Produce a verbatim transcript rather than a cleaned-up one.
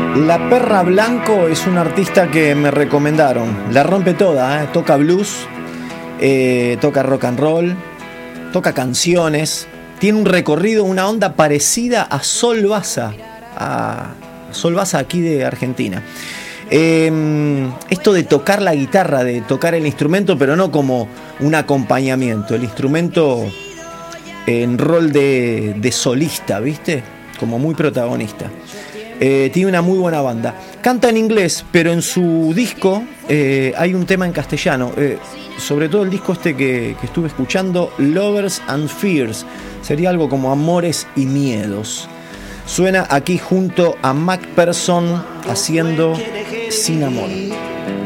La Perra Blanco es un artista que me recomendaron. La rompe toda, ¿eh? Toca blues, eh, toca rock and roll, toca canciones. Tiene un recorrido, una onda parecida a Sol Baza, a Sol Baza aquí de Argentina. Eh, esto de tocar la guitarra, de tocar el instrumento, pero no como un acompañamiento. El instrumento en rol de, de solista, ¿viste? Como muy protagonista. Eh, tiene una muy buena banda. Canta en inglés, pero en su disco eh, hay un tema en castellano. Eh, sobre todo el disco este que, que estuve escuchando, Lovers and Fears. Sería algo como Amores y Miedos. Suena aquí junto a Mac Person haciendo Sin Amor.